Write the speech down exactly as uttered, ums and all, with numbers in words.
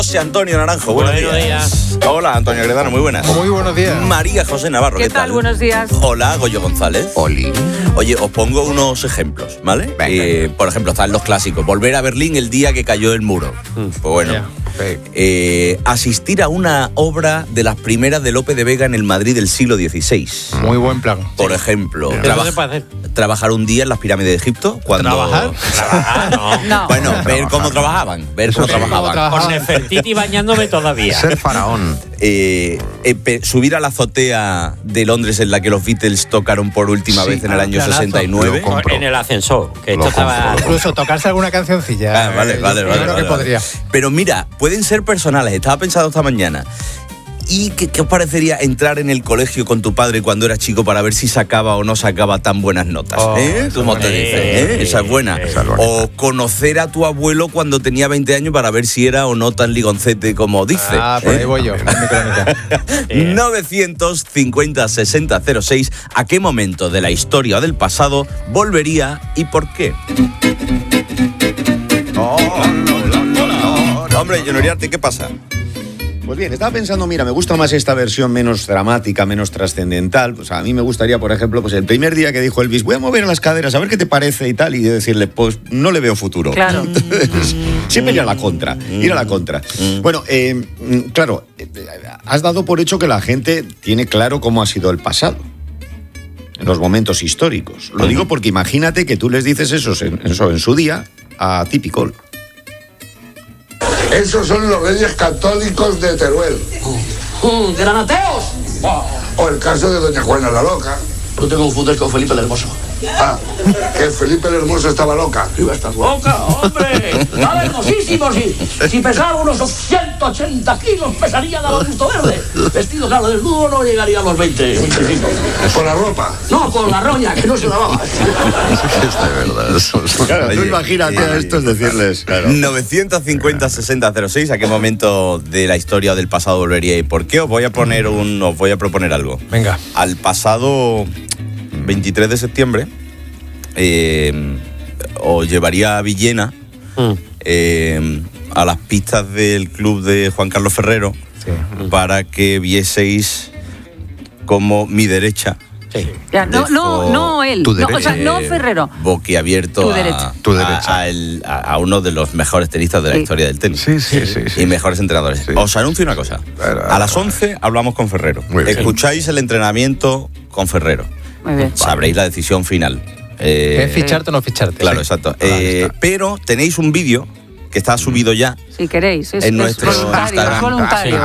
José Antonio Naranjo, buenos, buenos días. días. Hola, Antonio Gredano, muy buenas. Muy buenos días. María José Navarro, ¿qué, ¿Qué tal? Buenos días. Hola, Goyo González. Oli. Oye, os pongo unos ejemplos, ¿vale? Venga. Eh, por ejemplo, están los clásicos. Volver a Berlín el día que cayó el muro. Pues bueno. Yeah. Sí. Eh, asistir a una obra de las primeras de Lope de Vega en el Madrid del siglo dieciséis. Muy buen plan. Por ejemplo, ¿Eso traba- se puede hacer? trabajar un día en las pirámides de Egipto. Cuando... ¿Trabajar? Trabajar, no. No. Bueno, ver cómo trabajaban. Ver cómo Eso sí, cómo trabajaban. trabajaban. Con Nefertiti bañándome todavía. Ser faraón. Eh, eh, pe- subir a la azotea de Londres en la que los Beatles tocaron por última Sí, vez en el ah, año planazo. sesenta y nueve. Lo compro. En el ascensor. Que Lo esto estaba. Incluso tocarse alguna cancioncilla. Ah, vale, eh, vale, yo vale. creo vale, que vale. podría. Pero mira, pueden ser personales. Estaba pensando esta mañana. ¿Y qué, qué os parecería entrar en el colegio con tu padre cuando eras chico para ver si sacaba o no sacaba tan buenas notas? Oh, ¿Eh? esa ¿Cómo es te bonita. dice? ¿Eh? Esa es buena. Esa es bonita. O conocer a tu abuelo cuando tenía veinte años para ver si era o no tan ligoncete como dice. Ah, por ahí ¿eh? voy yo. Es mi crónica. novecientos cincuenta sesenta cero seis. ¿A qué momento de la historia o del pasado volvería y por qué? Hombre, John Uriarte, ¿qué pasa? Pues bien, estaba pensando, mira, me gusta más esta versión menos dramática, menos trascendental. Pues a mí me gustaría, por ejemplo, pues el primer día que dijo Elvis, voy a mover las caderas, a ver qué te parece y tal, y yo decirle, pues no le veo futuro. Claro. Entonces, siempre ir a la contra, ir a la contra. Bueno, eh, claro, eh, has dado por hecho que la gente tiene claro cómo ha sido el pasado, en los momentos históricos. Lo digo porque imagínate que tú les dices eso en, eso en su día a Tipicol. Esos son los reyes católicos de Teruel. Mm, ¡Granateos! O el caso de doña Juana la Loca. No te confundes con Felipe el Hermoso. Ah, que Felipe el Hermoso estaba loca. Iba a estar loca, hombre. Estaba hermosísimo. Si, si pesaba unos ciento ochenta kilos, pesaría de abasto verde. Vestido, claro, desnudo no llegaría a los veinte, veinticinco. Por la ropa. No, con la roña, que no se lavaba. Claro, tú Oye, imagínate eh, a estos decirles, claro. novecientos cincuenta sesenta cero seis. ¿A qué momento de la historia o del pasado volvería y por qué? Os voy a poner un, os voy a proponer algo. Venga. Al pasado veintitrés de septiembre eh, os llevaría a Villena Mm. eh, a las pistas del club de Juan Carlos Ferrero Sí. para que vieseis como mi derecha Sí. Ya, no, no, no él. Tu No, o sea, eh, no Ferrero. boquiabierto Tu a, derecha. Tu derecha. A, a el- a- a uno de los mejores tenistas de la Sí. historia del tenis. Sí, sí, sí. sí. Y mejores entrenadores. Sí. Os anuncio una cosa. Claro. A las once hablamos con Ferrero. Muy bien. Escucháis el entrenamiento con Ferrero. Muy bien. Sabréis la decisión final. Eh, ¿Es ficharte o no ficharte? Claro, Sí. exacto. Ahí Eh, está. pero tenéis un vídeo que está subido ya Si queréis. Es, en es nuestro voluntario. Instagram. Es voluntario. Ah, sí.